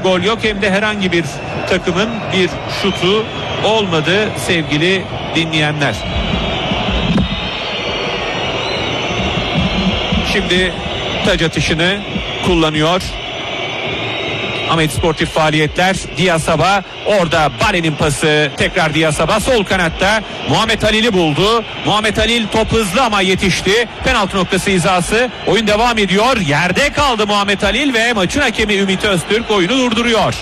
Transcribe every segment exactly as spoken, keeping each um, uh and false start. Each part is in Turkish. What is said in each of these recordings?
hem gol yok hem de herhangi bir takımın bir şutu olmadı sevgili dinleyenler. Şimdi taç atışını kullanıyor Ahmet Sportif Faaliyetler. Diyasaba, orada Bale'nin pası, tekrar Diyasaba sol kanatta Muhammed Halil'i buldu. Muhammed Halil top hızlı ama yetişti. Penaltı noktası hizası, oyun devam ediyor. Yerde kaldı Muhammed Halil ve maçın hakemi Ümit Öztürk oyunu durduruyor.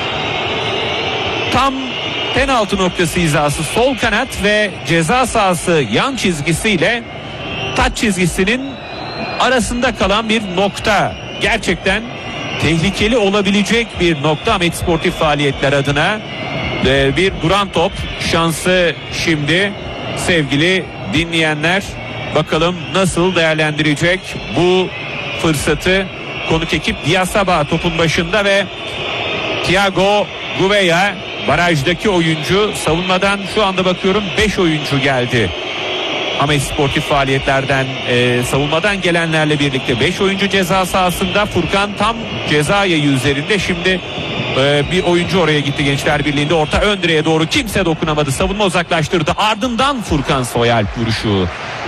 Tam penaltı noktası hizası sol kanat ve ceza sahası yan çizgisiyle taç çizgisinin arasında kalan bir nokta. Gerçekten tehlikeli olabilecek bir nokta Ahmet Sportif Faaliyetler adına. Ee, bir duran top şansı şimdi sevgili dinleyenler. Bakalım nasıl değerlendirecek bu fırsatı konuk ekip. Diyasaba topun başında ve Thiago Gouveia barajdaki oyuncu. Savunmadan şu anda bakıyorum beş oyuncu geldi. Ahmet Sportif Faaliyetlerden e, savunmadan gelenlerle birlikte beş oyuncu ceza sahasında. Furkan tam ceza yayı üzerinde. Şimdi e, bir oyuncu oraya gitti Gençler Birliği'nde. Orta ön direğe doğru kimse dokunamadı. Savunma uzaklaştırdı. Ardından Furkan Soyalp vuruşu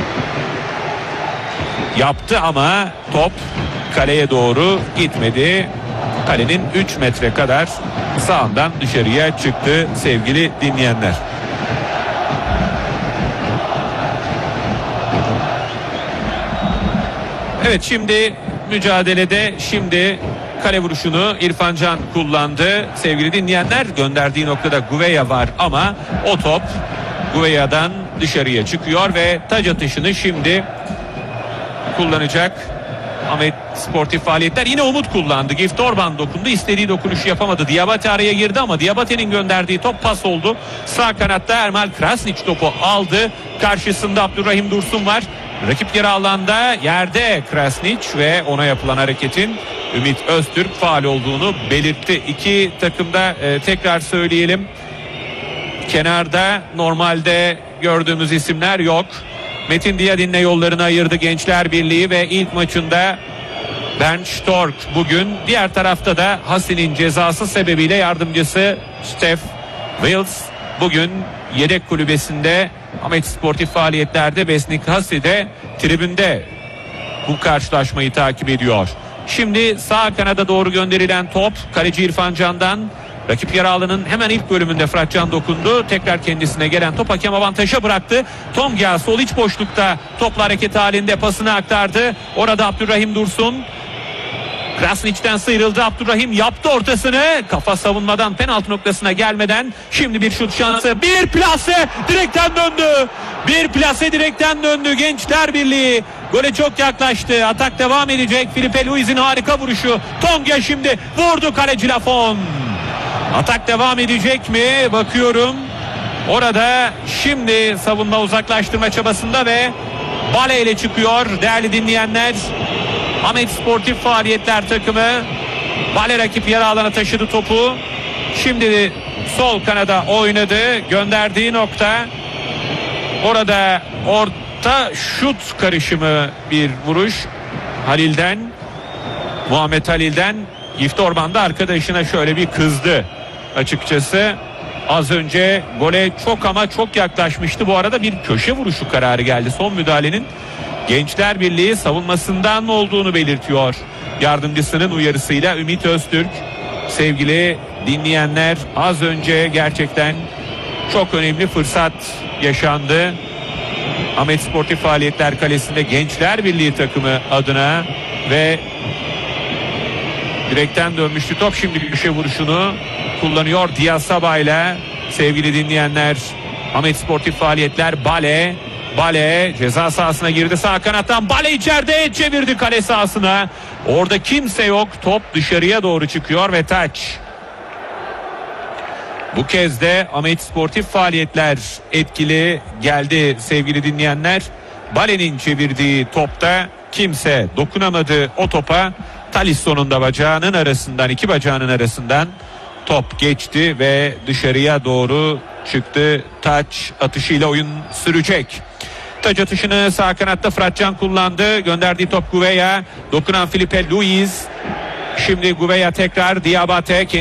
yaptı ama top kaleye doğru gitmedi. Kalenin üç metre kadar sağından dışarıya çıktı sevgili dinleyenler. Evet, şimdi mücadelede şimdi kale vuruşunu İrfan Can kullandı. Sevgili dinleyenler, gönderdiği noktada Gouveia var ama o top Gouveia'dan dışarıya çıkıyor ve taç atışını şimdi kullanacak Ahmet Sportif Faaliyetler. Yine Umut kullandı. Gift Orban dokundu. İstediği dokunuşu yapamadı. Diabate araya girdi ama Diabate'nin gönderdiği top pas oldu. Sağ kanatta Ermal Krasnić topu aldı. Karşısında Abdurrahim Dursun var. Rakip yarı alanda yerde Krasnić ve ona yapılan hareketin Ümit Öztürk faul olduğunu belirtti. İki takımda e, tekrar söyleyelim. Kenarda normalde gördüğümüz isimler yok. Metin Diyadin'le yollarını ayırdı Gençler Birliği ve ilk maçında Bernd Stork bugün. Diğer tarafta da Hasi'nin cezası sebebiyle yardımcısı Stef Wils bugün yedek kulübesinde. Ahmet Sportif Faaliyetlerde Besnik Hasi de tribünde bu karşılaşmayı takip ediyor. Şimdi sağ kanada doğru gönderilen top kaleci İrfan Can'dan. Rakip yarı alanın hemen ilk bölümünde Fırat Can dokundu. Tekrar kendisine gelen top hakem avantaja bıraktı. Tonga sol iç boşlukta topla hareket halinde pasını aktardı. Orada Abdurrahim Dursun. Krasnić'ten sıyrıldı. Abdurrahim yaptı ortasını. Kafa savunmadan penaltı noktasına gelmeden şimdi bir şut şansı. Bir plase direkten döndü. Bir plase direkten döndü. Gençler Birliği gole çok yaklaştı. Atak devam edecek. Filipe Luiz'in harika vuruşu. Tonga şimdi vurdu, kaleci Lafon. Atak devam edecek mi? Bakıyorum. Orada şimdi savunma uzaklaştırma çabasında ve Bale ile çıkıyor değerli dinleyenler. Ahmet Sportif Faaliyetler takımı. Bale rakip yarı alana taşıdı topu. Şimdi sol kanada oynadı. Gönderdiği nokta orada orta şut karışımı bir vuruş Halil'den. Muhammed Halil'den. Gift Orban da arkadaşına şöyle bir kızdı açıkçası. Az önce gole çok ama çok yaklaşmıştı. Bu arada bir köşe vuruşu kararı geldi. Son müdahalenin Gençler Birliği savunmasından olduğunu belirtiyor. Yardımcısının uyarısıyla Ümit Öztürk. Sevgili dinleyenler, az önce gerçekten çok önemli fırsat yaşandı. Ahmet Sportif Faaliyetler kalesinde Gençler Birliği takımı adına ve direkten dönmüştü top. Şimdi köşe vuruşunu kullanıyor Diyasaba ile sevgili dinleyenler. Ahmet Sportif Faaliyetler Bale. Bale ceza sahasına girdi. Sağ kanattan Bale içeride çevirdi kale sahasına. Orada kimse yok. Top dışarıya doğru çıkıyor ve taç. Bu kez de Ahmet Sportif Faaliyetler etkili geldi sevgili dinleyenler. Bale'nin çevirdiği topta kimse dokunamadı o topa. Talisson'un da bacağının arasından, iki bacağının arasından top geçti ve dışarıya doğru çıktı. Taç atışıyla oyun sürecek. Taç atışını sağ kanatta Fırat Can kullandı. Gönderdiği top Gouveia. Dokunan Filipe Luiz. Şimdi Gouveia tekrar Diabate.